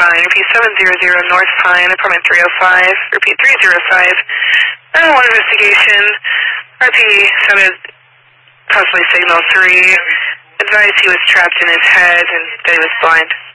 Pine. Repeat 700 North Pine, apartment 305. Repeat 305. 911 investigation. RP sounded possibly signal 3. Advised he was trapped in his head and that he was blind.